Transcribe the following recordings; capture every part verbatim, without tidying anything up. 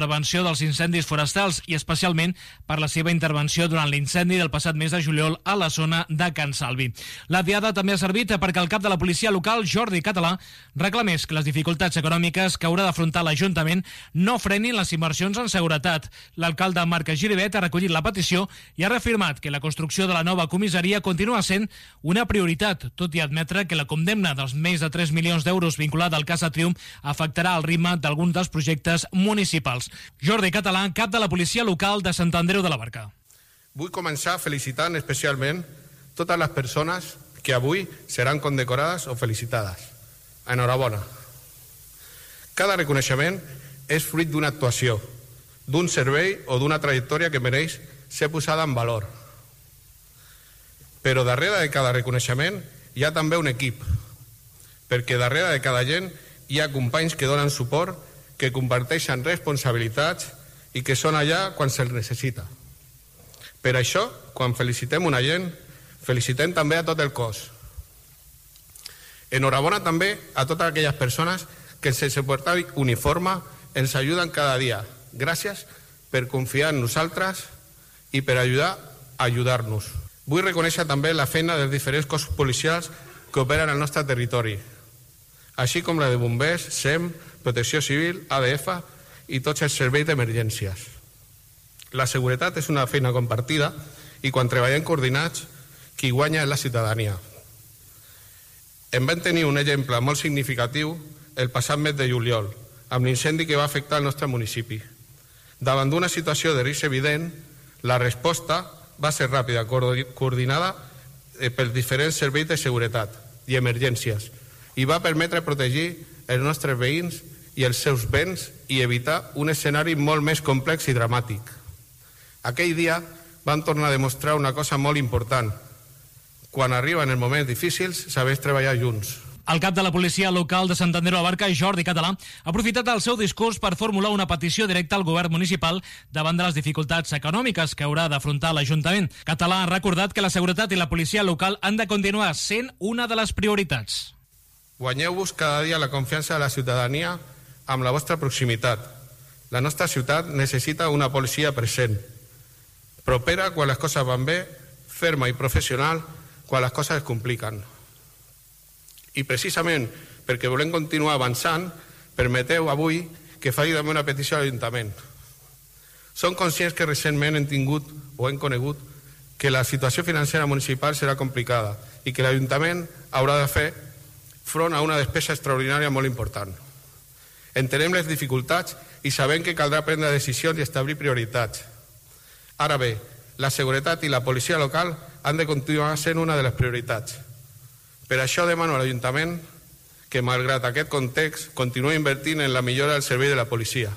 prevenció dels incendis forestals i especialment per la seva intervenció durant l'incendi del passat mes de juliol a la zona de Can Salvi. La diada també ha servit perquè el cap de la policia local, Jordi Català, reclamés que les dificultats econòmiques que haurà d'afrontar l'Ajuntament no frenin les inversions en seguretat. L'alcalde Marc Giribet ha recollit la petició i ha reafirmat que la construcció de la nova comissaria continua sent una prioritat, tot i admetre que la condemna dels més de tres milions d'euros vinculada al cas de Triumf afectarà el ritme d'alguns dels projectes municipals. Jordi Català, cap de la policia local de Sant Andreu de la Barca. Vull començar felicitant especialment totes les persones que avui seran condecorades o felicitades. Enhorabona. Cada reconeixement és fruit d'una actuació, d'un servei o d'una trajectòria que mereix ser posada en valor. Però darrere de cada reconeixement hi ha també un equip, perquè darrere de cada gent hi ha companys que donen suport, que comparteixen responsabilitats i que són allà quan se'ls necessita. Per això, quan felicitem una gent, felicitem també a tot el cos. Enhorabona també a totes aquelles persones que sense portar uniforme ens ajuden cada dia. Gràcies per confiar en nosaltres i per ajudar a ajudar-nos. Vull reconèixer també la feina dels diferents cossos policials que operen al nostre territori, així com la de bombers, S E M, Protecció Civil, A D F i tots els serveis d'emergències. La seguretat és una feina compartida i quan treballem coordinats, qui guanya és la ciutadania. En vam tenir un exemple molt significatiu el passat mes de juliol, amb l'incendi que va afectar el nostre municipi. Davant d'una situació de risc evident, la resposta va ser ràpida, coordinada pels diferents serveis de seguretat i emergències, i va permetre protegir els nostres veïns i els seus béns i evitar un escenari molt més complex i dramàtic. Aquell dia van tornar a demostrar una cosa molt important. Quan arriben els moments difícils, sabem treballar junts. El cap de la policia local de Sant Andreu de la Barca, Jordi Català, ha aprofitat el seu discurs per formular una petició directa al govern municipal davant de les dificultats econòmiques que haurà d'afrontar l'Ajuntament. Català ha recordat que la seguretat i la policia local han de continuar sent una de les prioritats. Guanyeu-vos cada dia la confiança de la ciutadania amb la vostra proximitat. La nostra ciutat necessita una policia present, propera quan les coses van bé, ferma i professional quan les coses es compliquen. I precisament perquè volem continuar avançant, permeteu avui que faci també una petició a l'Ajuntament. Som conscients que recentment hem tingut o hem conegut que la situació financera municipal serà complicada i que l'Ajuntament haurà de fer front a una despesa extraordinària molt important. Entenem les dificultats i sabem que caldrà prendre decisions i establir prioritats. Ara bé, la seguretat i la policia local han de continuar sent una de les prioritats. Per això demano a l'Ajuntament que, malgrat aquest context, continuï invertint en la millora del servei de la policia.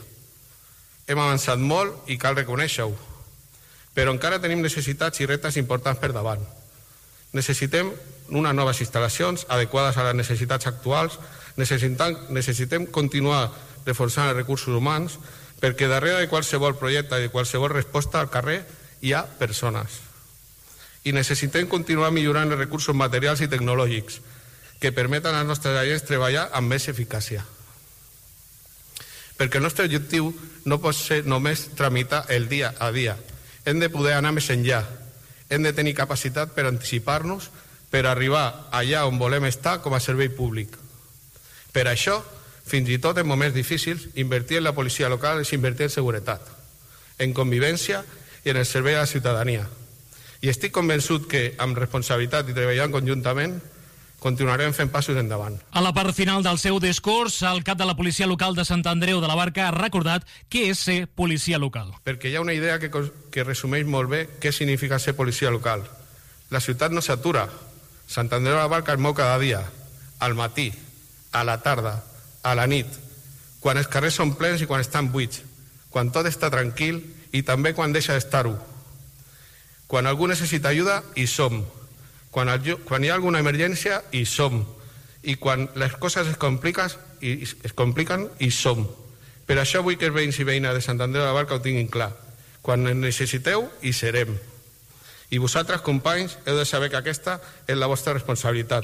Hem avançat molt i cal reconèixer-ho, però encara tenim necessitats i reptes importants per davant. Necessitem unes noves instal·lacions adequades a les necessitats actuals, necessitem, necessitem continuar reforçant els recursos humans, perquè darrere de qualsevol projecte i de qualsevol resposta al carrer hi ha persones. I necessitem continuar millorant els recursos materials i tecnològics que permeten als nostres agents treballar amb més eficàcia. Perquè el nostre objectiu no pot ser només tramitar el dia a dia. Hem de poder anar més enllà. Hem de tenir capacitat per anticipar-nos, per arribar allà on volem estar com a servei públic. Per això, fins i tot en moments difícils, invertir en la policia local és invertir en seguretat, en convivència i en el servei a la ciutadania. I estic convençut que, amb responsabilitat i treballant conjuntament, continuarem fent passos endavant. A la part final del seu discurs, el cap de la policia local de Sant Andreu de la Barca ha recordat què és ser policia local. Perquè hi ha una idea que, que resumeix molt bé què significa ser policia local. La ciutat no s'atura. Sant Andreu de la Barca es mou cada dia, al matí, a la tarda, a la nit, quan els carrers són plens i quan estan buits, quan tot està tranquil i també quan deixa d'estar-ho. Quan algú necessita ajuda, hi som. Quan, el, quan hi ha alguna emergència, hi som. I quan les coses es compliquen, i, es compliquen, hi som. Per això vull que els veïns i veïnes de Sant Andreu de la Barca ho tinguin clar. Quan ens necessiteu, hi serem. I vosaltres, companys, heu de saber que aquesta és la vostra responsabilitat.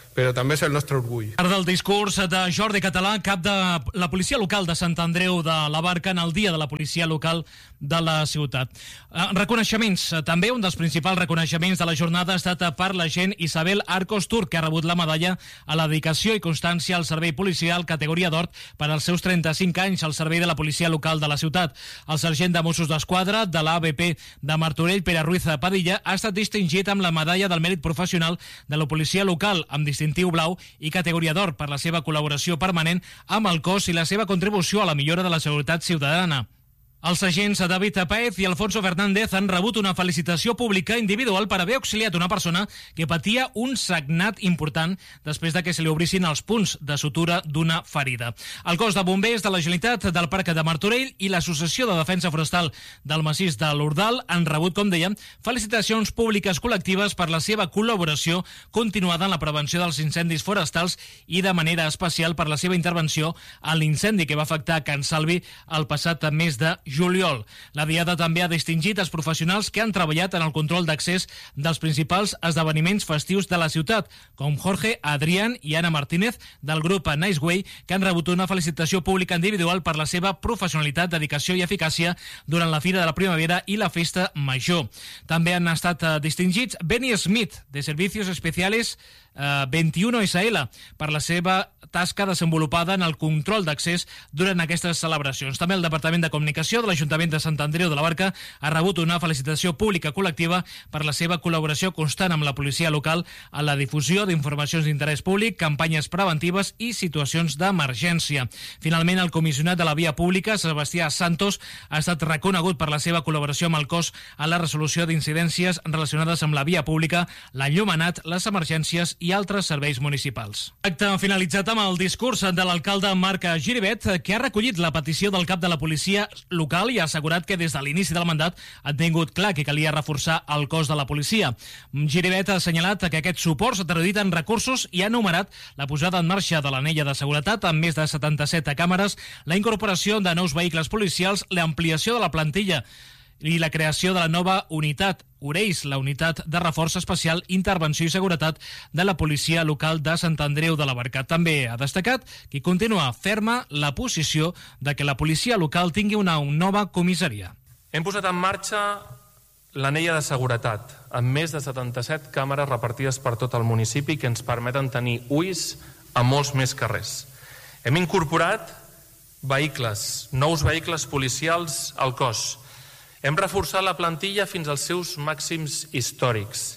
però també és el nostre orgull. Part del discurs de Jordi Català, cap de la policia local de Sant Andreu de la Barca, en el dia de la policia local de la ciutat. Reconeixements. També un dels principals reconeixements de la jornada ha estat per l'agent Isabel Arcos Turc, que ha rebut la medalla a la dedicació i constància al servei policial categoria d'or per als seus trenta-cinc anys al servei de la policia local de la ciutat. El sergent de Mossos d'Esquadra de l'A B P de Martorell, Pere Ruiz Padilla, ha estat distingit amb la medalla del mèrit professional de la policia local, amb distintiu blau i categoria d'or per la seva col·laboració permanent amb el cos i la seva contribució a la millora de la seguretat ciutadana. Els agents David Paez i Alfonso Fernández han rebut una felicitació pública individual per haver auxiliat una persona que patia un sagnat important després de que se li obrissin els punts de sutura d'una ferida. El cos de bombers de la Generalitat del Parc de Martorell i l'Associació de Defensa Forestal del Massís de l'Ordal han rebut, com dèiem, felicitacions públiques col·lectives per la seva col·laboració continuada en la prevenció dels incendis forestals i de manera especial per la seva intervenció en l'incendi que va afectar Can Salvi el passat mes de juliol. La Diada també ha distingit els professionals que han treballat en el control d'accés dels principals esdeveniments festius de la ciutat, com Jorge, Adrián i Ana Martínez del grup Nice Way, que han rebut una felicitació pública individual per la seva professionalitat, dedicació i eficàcia durant la Fira de la Primavera i la Festa Major. També han estat distingits Benny Smith, de Servicios Especiales eh, vint i u S L, per la seva tasca desenvolupada en el control d'accés durant aquestes celebracions. També el Departament de Comunicació de l'Ajuntament de Sant Andreu de la Barca ha rebut una felicitació pública col·lectiva per la seva col·laboració constant amb la policia local en la difusió d'informacions d'interès públic, campanyes preventives i situacions d'emergència. Finalment, el comissionat de la Via Pública, Sebastià Santos, ha estat reconegut per la seva col·laboració amb el cos en la resolució d'incidències relacionades amb la via pública, l'enllumenat, les emergències i altres serveis municipals. Acte finalitzat amb el discurs de l'alcalde Marc Giribet, que ha recollit la petició del cap de la policia local i ha assegurat que des de l'inici del mandat han tingut clar que calia reforçar el cos de la policia. Giribet ha assenyalat que aquest suport s'ha traduït en recursos i ha enumerat la posada en marxa de l'anella de seguretat amb més de setanta-set càmeres, la incorporació de nous vehicles policials, l'ampliació de la plantilla i la creació de la nova unitat Oreis, la unitat de reforç especial, intervenció i seguretat de la policia local de Sant Andreu de la Barca. També ha destacat que continua ferma la posició de que la policia local tingui una nova comissaria. Hem posat en marxa l'anella de seguretat, amb més de setanta-set càmeres repartides per tot el municipi que ens permeten tenir ulls a molts més carrers. Hem incorporat vehicles, nous vehicles policials al cos. Hem reforçat la plantilla fins als seus màxims històrics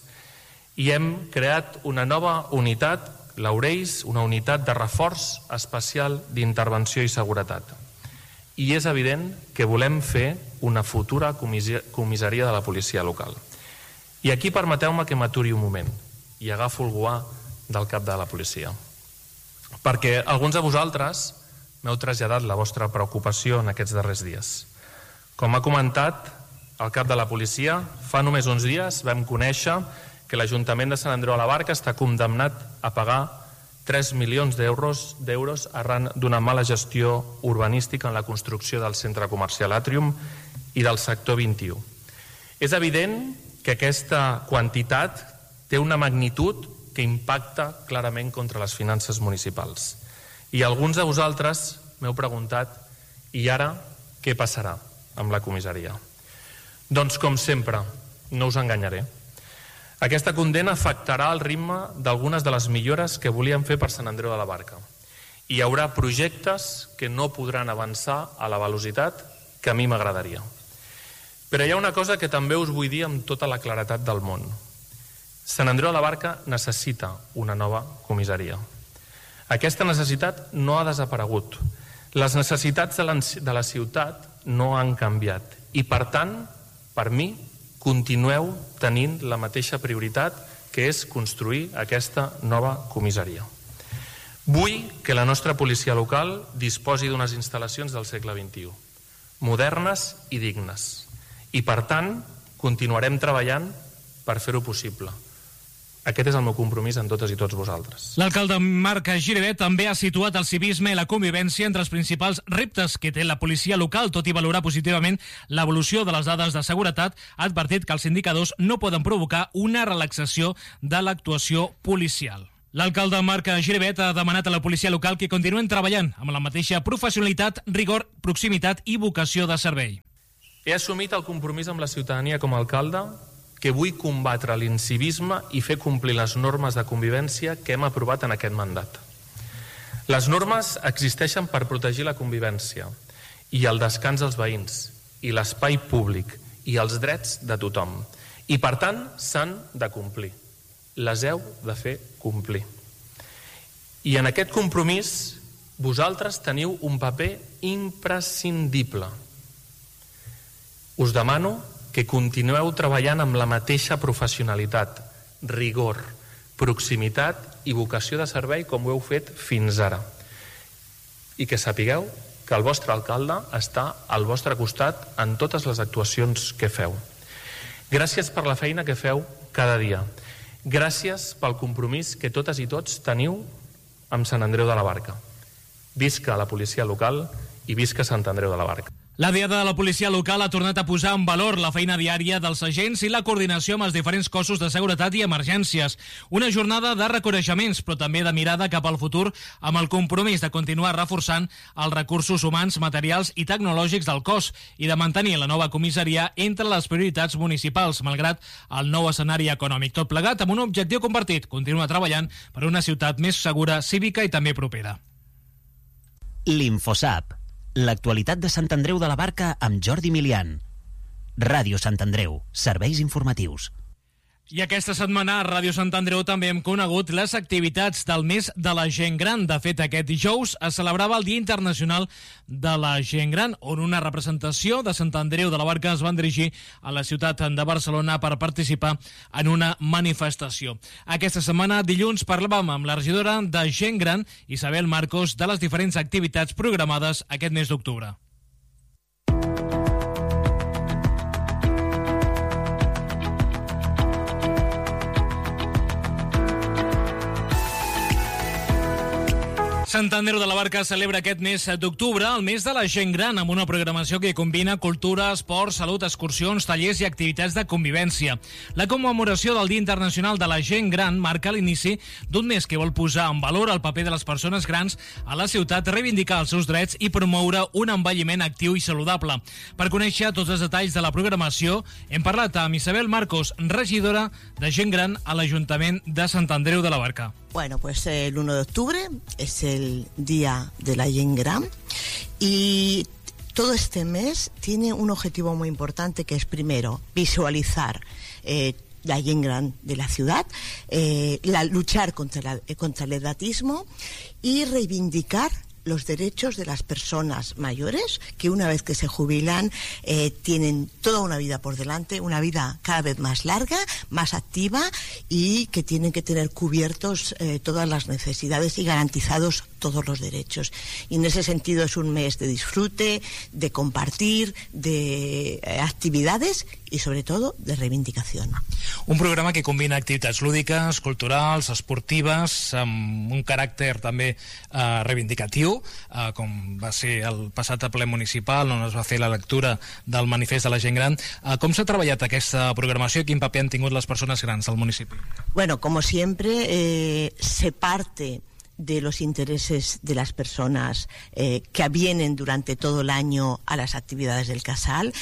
i hem creat una nova unitat, l'Oreis, una unitat de reforç especial d'intervenció i seguretat. I és evident que volem fer una futura comissaria de la policia local. I aquí permeteu-me que m'aturi un moment i agafo el guà del cap de la policia. Perquè alguns de vosaltres m'heu traslladat la vostra preocupació en aquests darrers dies. Com ha comentat el cap de la policia, fa només uns dies vam conèixer que l'Ajuntament de Sant Andreu de la Barca està condemnat a pagar tres milions d'euros d'euros arran d'una mala gestió urbanística en la construcció del centre comercial Atrium i del sector vint i u. És evident que aquesta quantitat té una magnitud que impacta clarament contra les finances municipals. I alguns de vosaltres m'heu preguntat, i ara què passarà amb la comissaria? Doncs, com sempre, no us enganyaré. Aquesta condemna afectarà el ritme d'algunes de les millores que volíem fer per Sant Andreu de la Barca. Hi haurà projectes que no podran avançar a la velocitat que a mi m'agradaria. Però hi ha una cosa que també us vull dir amb tota la claretat del món. Sant Andreu de la Barca necessita una nova comissaria. Aquesta necessitat no ha desaparegut. Les necessitats de la, de la ciutat no han canviat. I, per tant, per mi, continueu tenint la mateixa prioritat, que és construir aquesta nova comissaria. Vull que la nostra policia local disposi d'unes instal·lacions del segle vint i u, modernes i dignes. I, per tant, continuarem treballant per fer-ho possible. Aquest és el meu compromís amb totes i tots vosaltres. L'alcalde Marc Giribet també ha situat el civisme i la convivència entre els principals reptes que té la policia local, tot i valorar positivament l'evolució de les dades de seguretat. Ha advertit que els indicadors no poden provocar una relaxació de l'actuació policial. L'alcalde Marc Giribet ha demanat a la policia local que continuen treballant amb la mateixa professionalitat, rigor, proximitat i vocació de servei. He assumit el compromís amb la ciutadania com a alcalde que vull combatre l'incivisme i fer complir les normes de convivència que hem aprovat en aquest mandat. Les normes existeixen per protegir la convivència i el descans dels veïns i l'espai públic i els drets de tothom. I, per tant, s'han de complir. Les heu de fer complir. I en aquest compromís vosaltres teniu un paper imprescindible. Us demano que continueu treballant amb la mateixa professionalitat, rigor, proximitat i vocació de servei com ho heu fet fins ara. I que sapigueu que el vostre alcalde està al vostre costat en totes les actuacions que feu. Gràcies per la feina que feu cada dia. Gràcies pel compromís que totes i tots teniu amb Sant Andreu de la Barca. Visca la policia local i visca Sant Andreu de la Barca. La Diada de la Policia Local ha tornat a posar en valor la feina diària dels agents i la coordinació amb els diferents cossos de seguretat i emergències. Una jornada de reconeixements, però també de mirada cap al futur, amb el compromís de continuar reforçant els recursos humans, materials i tecnològics del cos i de mantenir la nova comissaria entre les prioritats municipals, malgrat el nou escenari econòmic. Tot plegat amb un objectiu compartit, continuar treballant per una ciutat més segura, cívica i també propera. L'Infosap. L'actualitat de Sant Andreu de la Barca amb Jordi Milian. Ràdio Sant Andreu. Serveis informatius. I aquesta setmana a Ràdio Sant Andreu també hem conegut les activitats del mes de la gent gran. De fet, aquest dijous es celebrava el Dia Internacional de la Gent Gran, on una representació de Sant Andreu de la Barca es van dirigir a la ciutat de Barcelona per participar en una manifestació. Aquesta setmana, dilluns, parlàvem amb la regidora de Gent Gran, Isabel Marcos, de les diferents activitats programades aquest mes d'octubre. Sant Andreu de la Barca celebra aquest mes d'octubre el mes de la gent gran amb una programació que combina cultura, esport, salut, excursions, tallers i activitats de convivència. La commemoració del Dia Internacional de la Gent Gran marca l'inici d'un mes que vol posar en valor el paper de les persones grans a la ciutat, reivindicar els seus drets i promoure un envelliment actiu i saludable. Per conèixer tots els detalls de la programació, hem parlat amb Isabel Marcos, regidora de Gent Gran a l'Ajuntament de Sant Andreu de la Barca. Bueno, pues el uno de octubre es el Día de la Gent Gran y todo este mes tiene un objetivo muy importante que es, primero, visualizar eh, la gent gran de la ciudad, eh, la, luchar contra, la, eh, contra el edatismo y reivindicar los derechos de las personas mayores que una vez que se jubilan eh, tienen toda una vida por delante, una vida cada vez más larga, más activa y que tienen que tener cubiertos eh, todas las necesidades y garantizados todos los derechos. Y en ese sentido es un mes de disfrute, de compartir, de eh, actividades i, sobretot, de reivindicació. Un programa que combina activitats lúdiques, culturals, esportives, amb un caràcter també eh, reivindicatiu, eh, com va ser el passat ple municipal, on es va fer la lectura del manifest de la gent gran. Eh, com s'ha treballat aquesta programació i quin paper han tingut les persones grans al municipi? Bueno, como siempre, eh, se parte de los intereses de las personas eh, que vienen durante todo el año a las actividades del Casal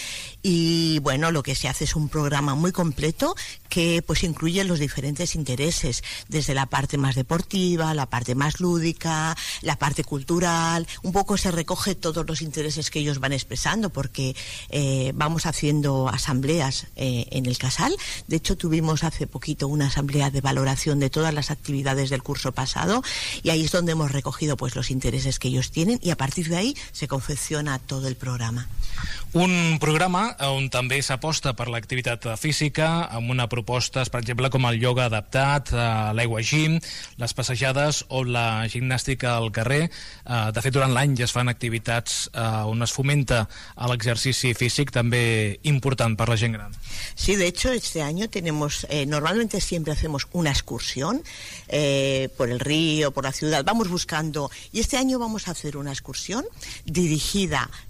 y bueno, lo que se hace es un programa muy completo que pues incluye los diferentes intereses, desde la parte más deportiva, la parte más lúdica, la parte cultural, un poco se recoge todos los intereses que ellos van expresando porque eh, vamos haciendo asambleas eh, en el Casal. De hecho, tuvimos hace poquito una asamblea de valoración de todas las actividades del curso pasado y ahí es donde hemos recogido pues los intereses que ellos tienen y a partir de ahí se confecciona todo el programa. Un programa on també s'aposta per l'activitat física, amb una propostes, per exemple, com el ioga adaptat, l'aigua gym, les passejades o la gimnàstica al carrer. De fet, durant l'any ja es fan activitats on es fomenta l'exercici físic, també important per la gent gran. Sí, de hecho, este año tenemos, eh, normalmente siempre hacemos una excursión eh, por el río, por la ciudad, vamos buscando, y este año vamos a hacer una excursión dirigida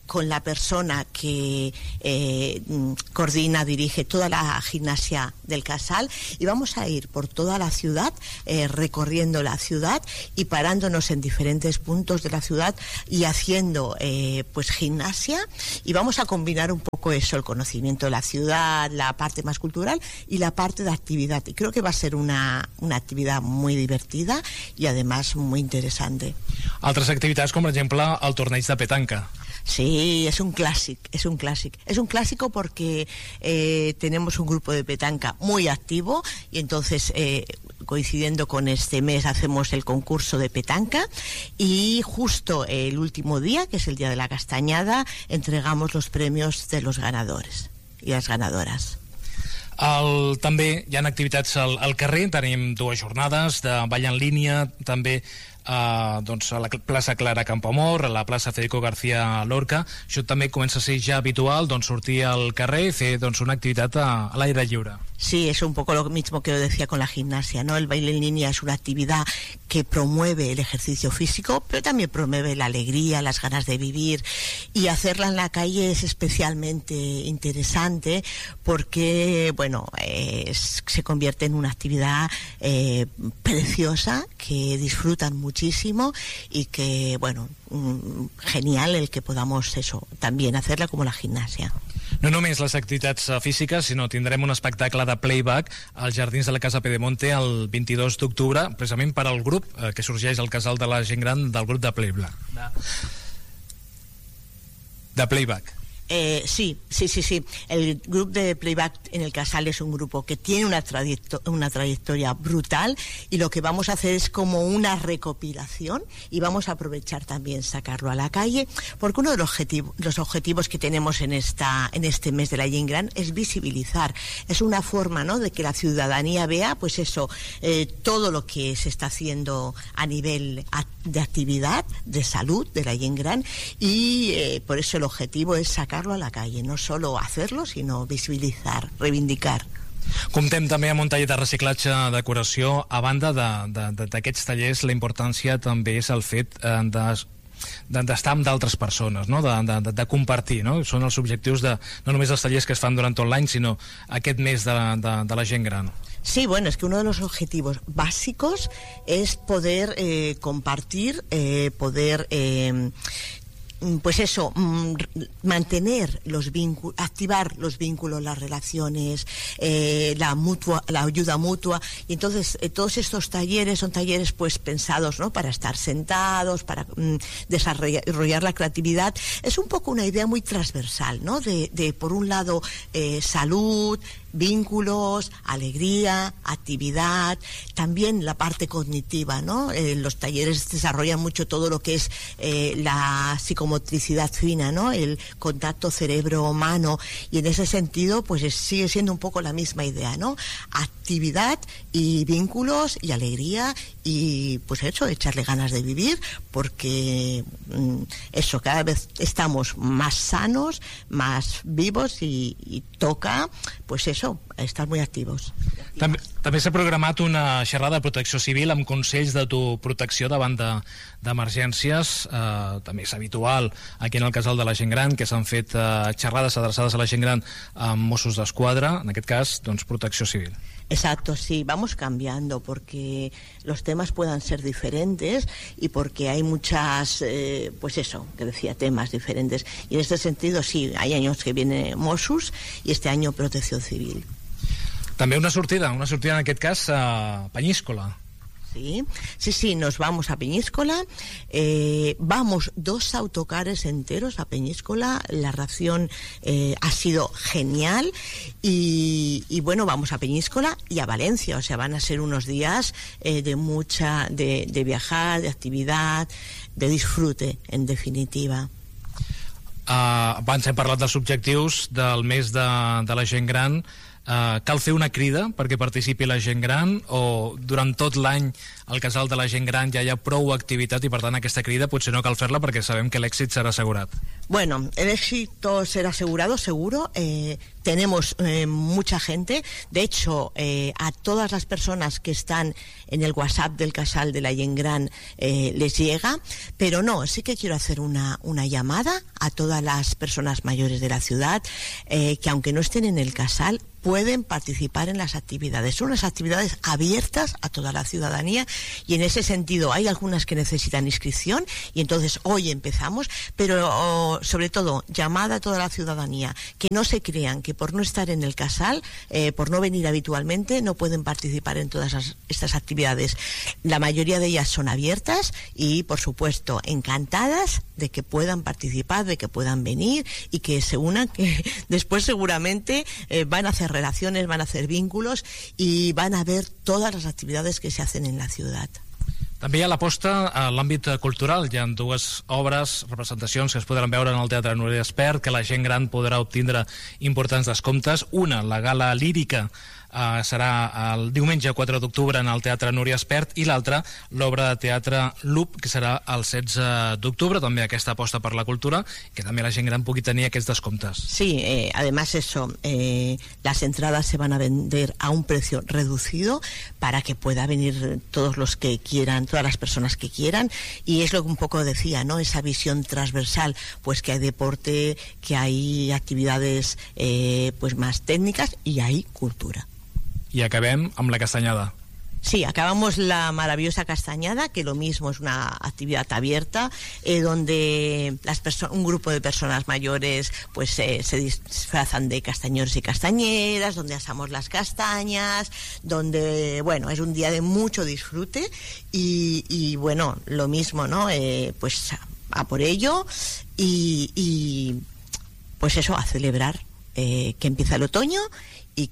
con la persona que eh, coordina, dirige toda la gimnasia del Casal, y vamos a ir por toda la ciudad, eh, recorriendo la ciudad y parándonos en diferentes puntos de la ciudad y haciendo eh, pues gimnasia, y vamos a combinar un poco eso, el conocimiento de la ciudad, la parte más cultural y la parte de actividad, y creo que va a ser una, una actividad muy divertida y además muy interesante. Altres activitats com per exemple el torneig de petanca. Sí, es un clásico, es un clásico. Es un clásico porque eh, tenemos un grupo de petanca muy activo y entonces eh, coincidiendo con este mes hacemos el concurso de petanca y justo el último día, que es el día de la castañada, entregamos los premios de los ganadores y las ganadoras. El, també hi ha activitats al, al carrer, tenim dues jornades de ball en línia, també Uh, doncs a la plaça Clara Campoamor, a la plaça Federico García Lorca. Això també comença a ser ja habitual, doncs sortir al carrer i fer doncs una activitat a, a l'aire lliure. Sí, es un poco lo mismo que yo decía con la gimnasia, ¿no? El baile en línea es una actividad que promueve el ejercicio físico, pero también promueve la alegría, las ganas de vivir, y hacerla en la calle es especialmente interesante porque, bueno, eh, se convierte en una actividad eh, preciosa que disfrutan muchísimo y que, bueno, genial el que podamos eso, también hacerla como la gimnasia. No només les activitats físiques, sinó tindrem un espectacle de playback als Jardins de la Casa Pedemonte el vint-i-dos d'octubre, precisament per al grup eh, que sorgeix al Casal de la Gent Gran del grup de playback. De, de playback. Eh, sí, sí, sí, sí. El grupo de playback en el Casal es un grupo que tiene una, trayecto- una trayectoria brutal, y lo que vamos a hacer es como una recopilación, y vamos a aprovechar también sacarlo a la calle, porque uno de los, objetivo, los objetivos que tenemos en, esta, en este mes de la Gent Gran es visibilizar. Es una forma, ¿no?, de que la ciudadanía vea, pues eso, eh, todo lo que se está haciendo a nivel de actividad, de salud, de la Gent Gran, y eh, por eso el objetivo es sacar a la calle, no solo hacerlo, sino visibilizar, reivindicar. Comptem també amb un taller de reciclatge de decoració. A banda d'aquests tallers, la importància també és el fet de d'estar amb d'altres persones, no? de, de, de compartir, no? Són els objectius de no només els tallers que es fan durant tot l'any, sinó aquest mes de, de, de la gent gran. Sí, bueno, es que uno de los objetivos básicos es poder eh, compartir, eh, poder eh, pues eso, mantener los vínculos, activar los vínculos, las relaciones, eh, la mutua, la ayuda mutua, y entonces eh, todos estos talleres son talleres pues pensados, ¿no?, para estar sentados, para mm, desarrollar la creatividad. Es un poco una idea muy transversal, ¿no?, de, de por un lado eh, salud, vínculos, alegría, actividad, también la parte cognitiva, ¿no? Eh, los talleres desarrollan mucho todo lo que es eh, la psicomotricidad fina, ¿no?, el contacto cerebro-humano, y en ese sentido pues es, sigue siendo un poco la misma idea, ¿no? Actividad y vínculos y alegría, y pues eso, echarle ganas de vivir, porque mm, eso, cada vez estamos más sanos, más vivos, y, y toca pues eso, estar muy activos. També, també s'ha programat una xerrada de protecció civil amb consells d'autoprotecció davant d'emergències. De, eh, també és habitual aquí en el Casal de la Gent Gran que s'han fet eh, xerrades adreçades a la gent gran amb Mossos d'Esquadra, en aquest cas, doncs, protecció civil. Exacto, sí, vamos cambiando porque los temas puedan ser diferentes y porque hay muchas, eh, pues eso, que decía, temas diferentes. Y en este sentido, sí, hay años que viene Mossos y este año Protección Civil. També una sortida, una sortida en aquest cas a Peñíscola. Sí, sí, sí, nos vamos a Peñíscola, eh, vamos dos autocares enteros a Peñíscola, la ración eh, ha sido genial, y, y bueno, vamos a Peñíscola y a Valencia, o sea, van a ser unos días eh, de mucha, de, de viajar, de actividad, de disfrute, en definitiva. Uh, abans hem parlat dels objectius del mes de, de la gent gran. Uh, cal fer una crida perquè participi la gent gran, o durant tot l'any al casal de la gent gran ja hi ha prou activitat i per tant aquesta crida potser no cal fer-la perquè sabem que l'èxit serà assegurat? Bueno, el éxito será asegurado, seguro. Eh, tenemos eh, mucha gente. De hecho, eh, a todas las personas que están en el WhatsApp del casal de la gent gran eh, les llega. Pero no, sí que quiero hacer una, una llamada a todas las personas mayores de la ciudad eh, que aunque no estén en el casal, pueden participar en las actividades. Son unas actividades abiertas a toda la ciudadanía y en ese sentido hay algunas que necesitan inscripción y entonces hoy empezamos, pero oh, sobre todo llamada a toda la ciudadanía que no se crean que por no estar en el casal, eh, por no venir habitualmente, no pueden participar en todas las, estas actividades. La mayoría de ellas son abiertas y por supuesto encantadas de que puedan participar, de que puedan venir y que se unan, que después seguramente eh, van a hacer relaciones, van a hacer vínculos y van a ver todas las actividades que se hacen en la ciudad. També hi ha l'aposta a l'àmbit cultural. Hi ha dues obres, representacions que es podran veure en el Teatre Núria Espert, que la gent gran podrà obtindre importants descomptes. Una, la gala lírica, Uh, serà el diumenge quatre d'octubre en el Teatre Núria Espert, i l'altra, l'obra de teatre Loop, que serà el setze d'octubre. També aquesta aposta per la cultura, que també la gent gran pugui tenir aquests descomptes. Sí, eh, además eso, eh, las entradas se van a vender a un precio reducido para que pueda venir todos los que quieran, todas las personas que quieran, y es lo que un poco decía, ¿no? Esa visión transversal, pues que hay deporte, que hay actividades eh, pues más técnicas y hay cultura. I acabem amb la castanyada. Sí, acabamos la maravillosa castañada, que lo mismo es una actividad abierta, eh, donde las un grupo de personas mayores pues eh, se disfrazan de castañeros y castañeras, donde asamos las castañas, donde, bueno, es un día de mucho disfrute y, y bueno, lo mismo, ¿no? Eh, pues a por ello y, y pues eso, a celebrar eh, que empieza el otoño y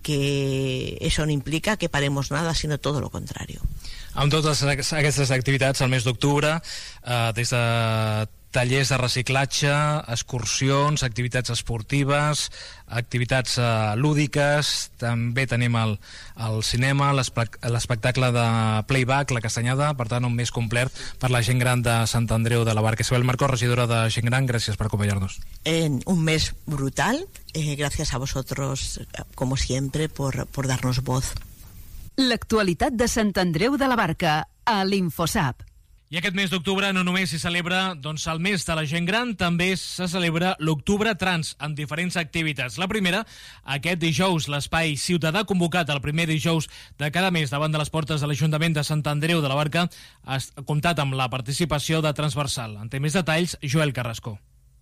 que eso no implica que paremos nada, sino todo lo contrario. Amb totes aquestes activitats al mes d'octubre, eh, des de tallers de reciclatge, excursions, activitats esportives, activitats uh, lúdiques, també tenim el, el cinema, l'espectacle de playback, la castanyada, per tant un mes complet per la gent gran de Sant Andreu de la Barca. Isabel Marcó, regidora de gent gran, gràcies per acompanyar-nos. En un mes brutal, eh, gracias a vosotros, como siempre, por, por darnos voz. L'actualitat de Sant Andreu de la Barca, a l'Infosap. I aquest mes d'octubre no només s'hi celebra doncs, el mes de la gent gran, també se celebra l'Octubre Trans, amb diferents activitats. La primera, aquest dijous, l'Espai Ciutadà, convocat el primer dijous de cada mes davant de les portes de l'Ajuntament de Sant Andreu de la Barca, ha comptat amb la participació de Transversal. En té més detalls, Joel Carrasco.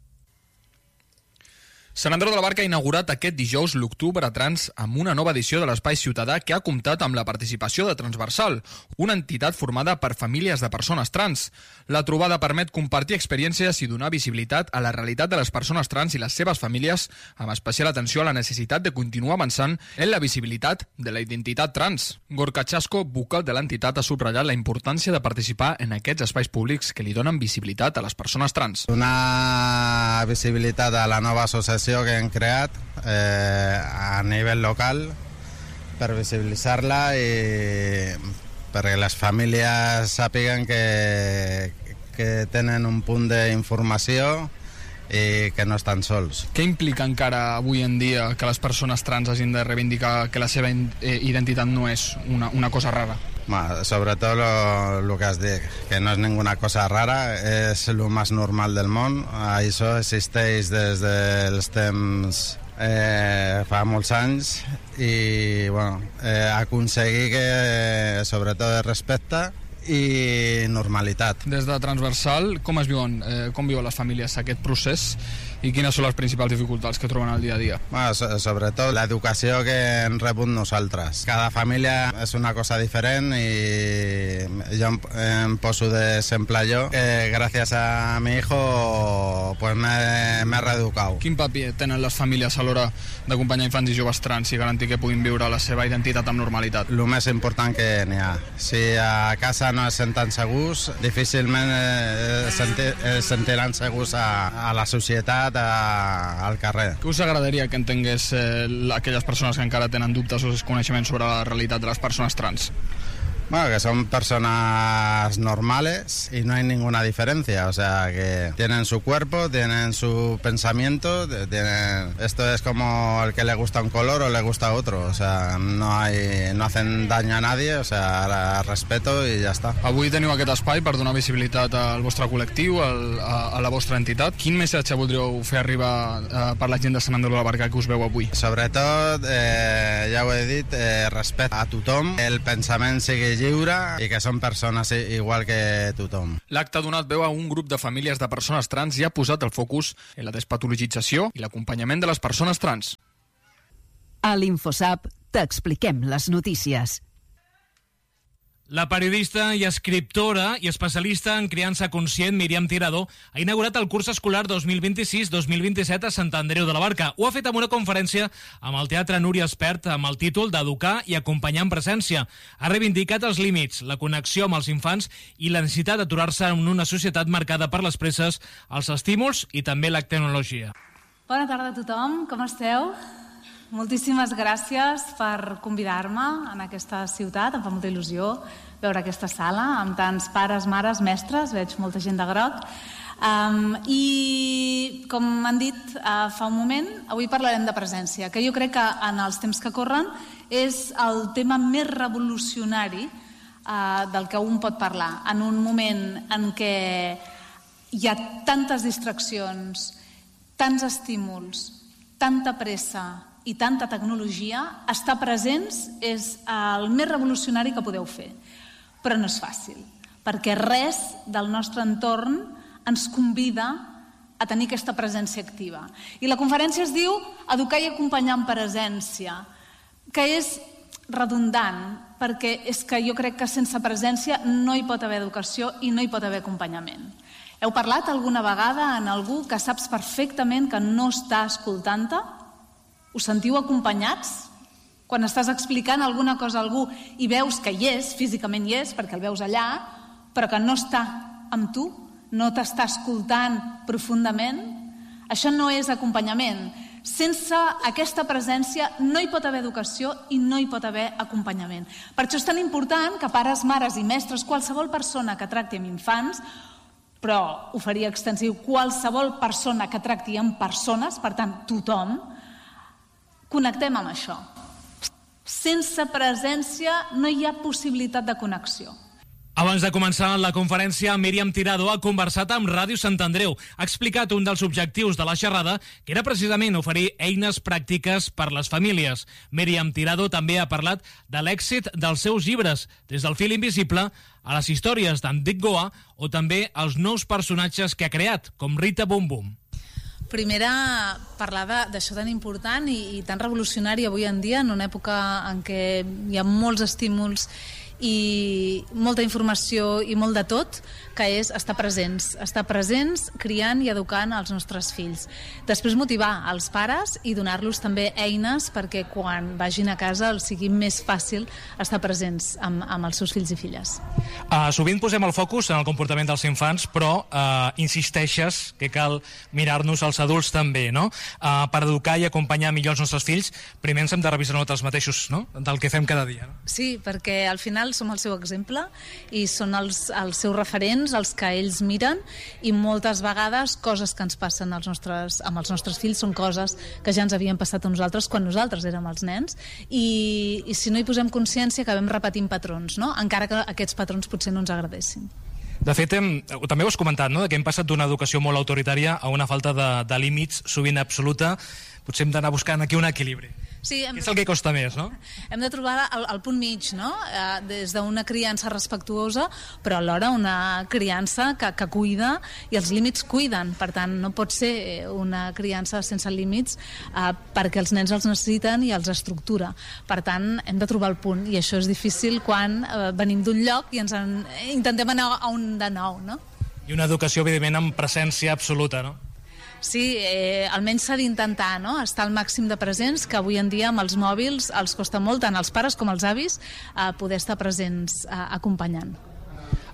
Sant Andreu de la Barca ha inaugurat aquest dijous l'Octubre Trans amb una nova edició de l'Espai Ciutadà que ha comptat amb la participació de Transversal, una entitat formada per famílies de persones trans. La trobada permet compartir experiències i donar visibilitat a la realitat de les persones trans i les seves famílies, amb especial atenció a la necessitat de continuar avançant en la visibilitat de la identitat trans. Gorka Chasco, vocal de l'entitat, ha subratllat la importància de participar en aquests espais públics que li donen visibilitat a les persones trans. Donar visibilitat a la nova associació que hem creat eh, a nivell local per visibilitzar-la i perquè les famílies sàpiguen que, que tenen un punt d'informació i que no estan sols. Què implica encara avui en dia que les persones trans hagin de reivindicar que la seva identitat no és una, una cosa rara? Ma, sobretot lo, lo que has dit, que no és ninguna cosa rara, és lo més normal del món. Això existeix des dels temps eh, fa molts anys i bueno, eh, aconseguir que sobretot es respecte i normalitat. Des de Transversal, com es viuen, eh, com viuen les famílies aquest procés i quines són les principals dificultats que troben al dia a dia? Bueno, so, sobretot l'educació que hem rebut nosaltres. Cada família és una cosa diferent i jo em, em poso d'exemple jo, que gràcies a mi hijo pues m'he reeducat. Quin paper tenen les famílies a l'hora d'acompanyar infants i joves trans i garantir que puguin viure la seva identitat amb normalitat? El més important que n'hi ha. Si a casa no es senten segurs, difícilment eh, senti, eh, sentiran segurs a, a la societat, a, al carrer. Què us agradaria que entengués eh, aquelles persones que encara tenen dubtes o desconeixements sobre la realitat de les persones trans? Bueno, que son personas normales y no hay ninguna diferencia, o sea, que tienen su cuerpo, tienen su pensamiento, tienen... esto es como el que le gusta un color o le gusta otro, o sea, no hay, no hacen daño a nadie, o sea, respeto y ya está. Avui teniu aquest espai per donar visibilitat al vostre col·lectiu, al, a, a la vostra entitat. Quin missatge voldríeu fer arribar eh, per la gent de Sant Andreu de la Barca que us veu avui? Sobretot, eh, ja ho he dit, eh, respecte a tothom, el pensament sigui lliure i que són persones igual que tothom. L'acte ha donat veu a un grup de famílies de persones trans i ha posat el focus en la despatologització i l'acompanyament de les persones trans. A l'InfoSap t'expliquem les notícies. La periodista i escriptora i especialista en criança conscient Míriam Tirado ha inaugurat el curs escolar dos mil vint-i-sis dos mil vint-i-set a Sant Andreu de la Barca. Ho ha fet amb una conferència amb el Teatre Núria Espert amb el títol d'Educar i acompanyar en presència. Ha reivindicat els límits, la connexió amb els infants i la necessitat d'aturar-se en una societat marcada per les presses, els estímuls i també la tecnologia. Bona tarda a tothom, com esteu? Moltíssimes gràcies per convidar-me en aquesta ciutat. Em fa molta il·lusió veure aquesta sala amb tants pares, mares, mestres. Veig molta gent de groc. Um, I, com m'han dit uh, fa un moment, avui parlarem de presència, que jo crec que en els temps que corren és el tema més revolucionari uh, del que un pot parlar. En un moment en què hi ha tantes distraccions, tants estímuls, tanta pressa i tanta tecnologia, estar presents és el més revolucionari que podeu fer. Però no és fàcil, perquè res del nostre entorn ens convida a tenir aquesta presència activa. I la conferència es diu Educar i acompanyar en presència, que és redundant, perquè és que jo crec que sense presència no hi pot haver educació i no hi pot haver acompanyament. Heu parlat alguna vegada en algú que saps perfectament que no està escoltant-te? Us sentiu acompanyats? Quan estàs explicant alguna cosa a algú i veus que hi és, físicament hi és, perquè el veus allà, però que no està amb tu, no t'està escoltant profundament, això no és acompanyament. Sense aquesta presència no hi pot haver educació i no hi pot haver acompanyament. Per això és tan important que pares, mares i mestres, qualsevol persona que tracti amb infants, però ho faria extensiu, qualsevol persona que tracti amb persones, per tant, tothom, connectem amb això. Sense presència no hi ha possibilitat de connexió. Abans de començar la conferència, Míriam Tirado ha conversat amb Ràdio Sant Andreu. Ha explicat un dels objectius de la xerrada, que era precisament oferir eines pràctiques per les famílies. Míriam Tirado també ha parlat de l'èxit dels seus llibres, des del fil invisible a les històries d'en Dick Goa o també els nous personatges que ha creat, com Rita Bum Bum. Primera, parlar d'això tan important i, i tan revolucionari avui en dia, en una època en què hi ha molts estímuls i molta informació i molt de tot, que és estar presents, estar presents criant i educant els nostres fills. Després motivar els pares i donar-los també eines perquè quan vagin a casa els sigui més fàcil estar presents amb, amb els seus fills i filles. Uh, sovint posem el focus en el comportament dels infants, però uh, insisteixes que cal mirar-nos als adults també, no? Uh, per educar i acompanyar millor els nostres fills, primer ens hem de revisar nosaltres mateixos, no? Del que fem cada dia. No? Sí, perquè al final som el seu exemple i són els, els seus referents, els que ells miren, i moltes vegades coses que ens passen als nostres, amb els nostres fills són coses que ja ens havien passat a nosaltres quan nosaltres érem els nens, i, i si no hi posem consciència acabem repetint patrons, no? Encara que aquests patrons potser no ens agradessin. De fet, hem, també ho has comentat, no? Que hem passat d'una educació molt autoritària a una falta de, de límits sovint absoluta. Potser hem d'anar buscant aquí un equilibri. Sí, hem... que és el que costa més, no? Hem de trobar el, el punt mig, no? Eh, des d'una criança respectuosa, però alhora una criança que, que cuida, i els límits cuiden. Per tant, no pot ser una criança sense límits eh, perquè els nens els necessiten i els estructura. Per tant, hem de trobar el punt, i això és difícil quan eh, venim d'un lloc i ens en, intentem anar a un de nou, no? I una educació, evidentment, amb presència absoluta, no? Sí, eh, almenys s'ha d'intentar, no? Estar al màxim de presents, que avui en dia amb els mòbils els costa molt, tant als pares com als avis, eh, poder estar presents eh, acompanyant.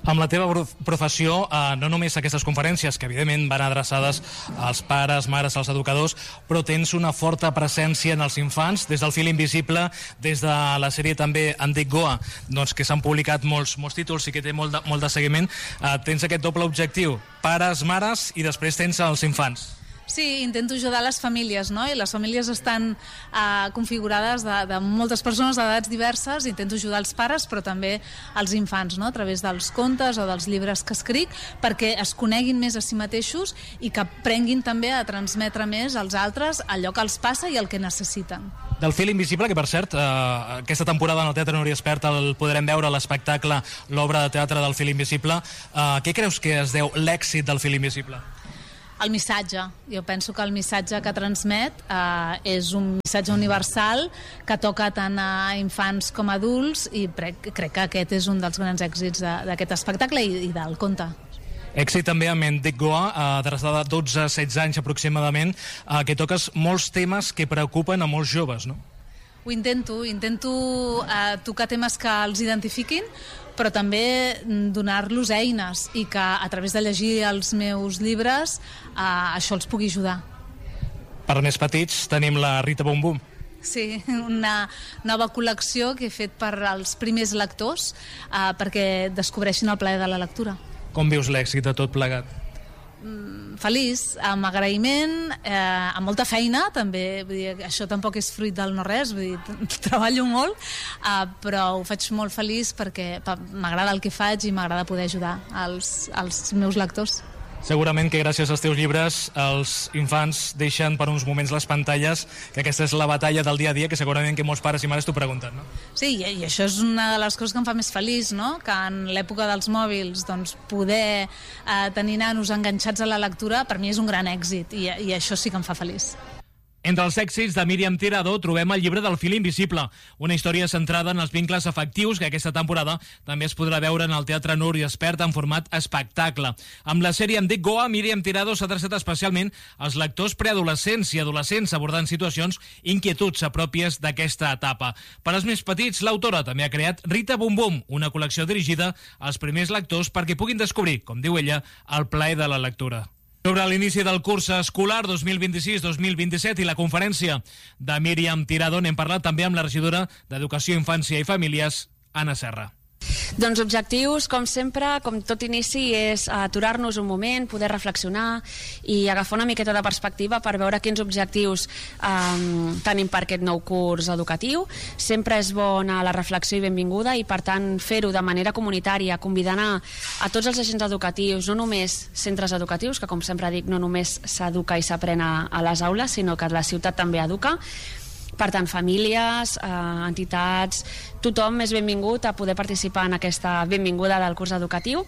Amb la teva professió, eh, no només aquestes conferències, que evidentment van adreçades als pares, mares, als educadors, però tens una forta presència en els infants, des del Fil Invisible, des de la sèrie també Em dic Goa, doncs, que s'han publicat molts, molts títols i que té molt de, molt de seguiment. Eh, tens aquest doble objectiu, pares, mares, i després tens els infants. Sí, intento ajudar les famílies, no? I les famílies estan eh, configurades de, de moltes persones d'edats diverses. Intento ajudar els pares, però també els infants, no? A través dels contes o dels llibres que escric, perquè es coneguin més a si mateixos i que aprenguin també a transmetre més als altres allò que els passa i el que necessiten. Del Fil Invisible, que per cert, eh, aquesta temporada en el Teatre Núria Espert el podrem veure a l'espectacle, l'obra de teatre del Fil Invisible. Eh, què creus que es deu l'èxit del Fil Invisible? El missatge. Jo penso que el missatge que transmet eh, és un missatge universal que toca tant a infants com a adults i crec, crec que aquest és un dels grans èxits d'aquest espectacle i, i del conte. Èxit també amb Em dic Goa, adreçada a dotze a setze anys aproximadament, eh, que toques molts temes que preocupen a molts joves, no? Ho intento, intento eh, tocar temes que els identifiquin, però també donar-los eines i que a través de llegir els meus llibres eh, això els pugui ajudar. Per més petits tenim la Rita Bum Bum. Sí, una nova col·lecció que he fet per als primers lectors eh, perquè descobreixin el plaer de la lectura. Com vius l'èxit de tot plegat? Feliç, amb agraïment, eh, amb molta feina, també, vull dir, això tampoc és fruit del no res, vull dir, treballo molt, eh, però ho faig molt feliç perquè m'agrada el que faig i m'agrada poder ajudar als, als meus lectors. Segurament que gràcies als teus llibres els infants deixen per uns moments les pantalles, que aquesta és la batalla del dia a dia que segurament que molts pares i mares t'ho pregunten, no? Sí, i, i això és una de les coses que em fa més feliç, no? Que en l'època dels mòbils doncs, poder eh, tenir nanos enganxats a la lectura per mi és un gran èxit i, i això sí que em fa feliç. Entre els èxits de Míriam Tirado trobem el llibre del Fil Invisible, una història centrada en els vincles afectius que aquesta temporada també es podrà veure en el Teatre Núria Espert en format espectacle. Amb la sèrie Em dic Goa, Míriam Tirado s'ha adreçat especialment als lectors preadolescents i adolescents abordant situacions i inquietuds pròpies d'aquesta etapa. Per als més petits, l'autora també ha creat Rita Bum Bum, una col·lecció dirigida als primers lectors perquè puguin descobrir, com diu ella, el plaer de la lectura. Sobre l'inici del curs escolar dos mil vint-i-sis dos mil vint-i-set i la conferència de Míriam Tirado n'hem parlat també amb la regidora d'Educació, Infància i Famílies, Anna Serra. Doncs objectius, com sempre, com tot inici, és aturar-nos un moment, poder reflexionar i agafar una miqueta de perspectiva per veure quins objectius eh, tenim per aquest nou curs educatiu. Sempre és bona la reflexió i benvinguda i, per tant, fer-ho de manera comunitària, convidant a, a tots els agents educatius, no només centres educatius, que com sempre dic, no només s'educa i s'aprèn a, a les aules, sinó que la ciutat també educa. Per tant, famílies, eh, entitats, tothom és benvingut a poder participar en aquesta benvinguda del curs educatiu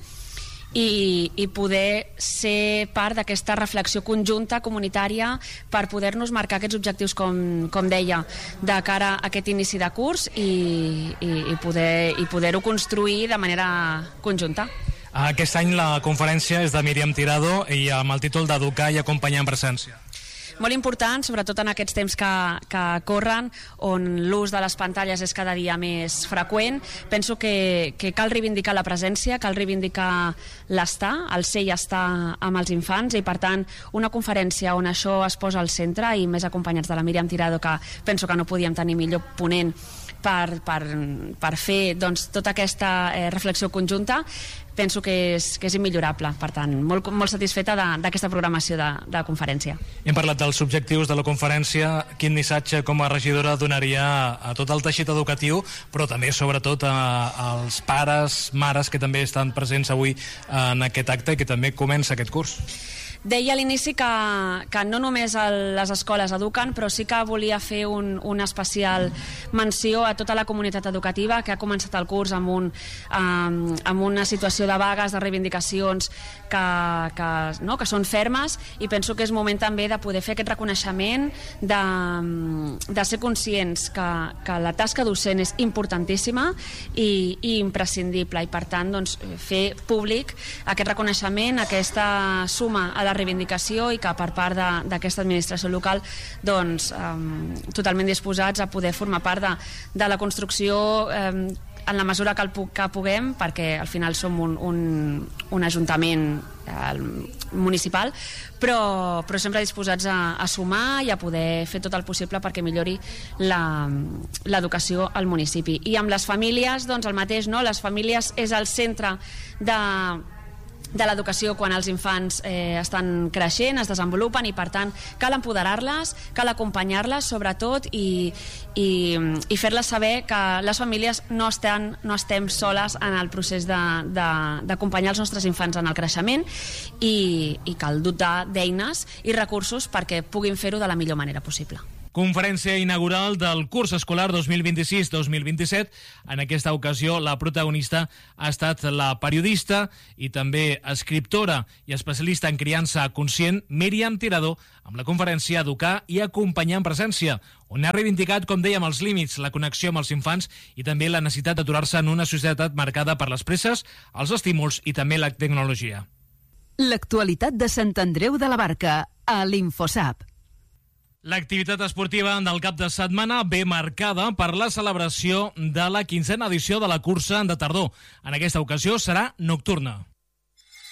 i, i poder ser part d'aquesta reflexió conjunta, comunitària, per poder-nos marcar aquests objectius, com, com deia, de cara a aquest inici de curs i, i, i poder, i poder-ho construir de manera conjunta. Aquest any la conferència és de Míriam Tirado i amb el títol d'Educar i Acompanyar en Presència. Molt important, sobretot en aquests temps que, que corren, on l'ús de les pantalles és cada dia més freqüent. Penso que, que cal reivindicar la presència, cal reivindicar l'estar, el ser i estar amb els infants, i per tant una conferència on això es posa al centre, i més acompanyats de la Míriam Tirado, que penso que no podíem tenir millor ponent per, per, per fer doncs, tota aquesta eh, reflexió conjunta, penso que és, que és immillorable. Per tant, molt, molt satisfeta d'aquesta programació de, de conferència. Hem parlat dels objectius de la conferència. Quin missatge com a regidora donaria a tot el teixit educatiu, però també sobretot a, als pares, mares que també estan presents avui en aquest acte i que també comença aquest curs? Deia a l'inici que, que no només el, les escoles eduquen, però sí que volia fer un, una especial menció a tota la comunitat educativa que ha començat el curs amb, un, um, amb una situació de vagues, de reivindicacions que, que, no, que són fermes, i penso que és moment també de poder fer aquest reconeixement, de, de ser conscients que, que la tasca docent és importantíssima i, i imprescindible, i per tant doncs, fer públic aquest reconeixement, aquesta suma a la reivindicació, i que per part d'aquesta administració local doncs, eh, totalment disposats a poder formar part de, de la construcció eh, en la mesura que, el, que puguem, perquè al final som un, un, un ajuntament eh, municipal, però, però sempre disposats a, a sumar i a poder fer tot el possible perquè millori l'educació al municipi. I amb les famílies, doncs el mateix, no? Les famílies és el centre de de l'educació quan els infants eh, estan creixent, es desenvolupen, i per tant cal empoderar-les, cal acompanyar-les sobretot i, i, i fer-les saber que les famílies no estem, no estem soles en el procés d'acompanyar els nostres infants en el creixement i, i cal dotar d'eines i recursos perquè puguin fer-ho de la millor manera possible. Conferència inaugural del curs escolar dos mil vint-i-sis dos mil vint-i-set. En aquesta ocasió la protagonista ha estat la periodista i també escriptora i especialista en criança conscient Míriam Tirado, amb la conferència Educar i acompanyar en presència, on ha reivindicat, com dèiem, els límits, la connexió amb els infants i també la necessitat d'aturar-se en una societat marcada per les presses, els estímuls i també la tecnologia. L'actualitat de Sant Andreu de la Barca a l'Infosap. L'activitat esportiva del cap de setmana ve marcada per la celebració de la quinzena edició de la cursa de tardor. En aquesta ocasió serà nocturna.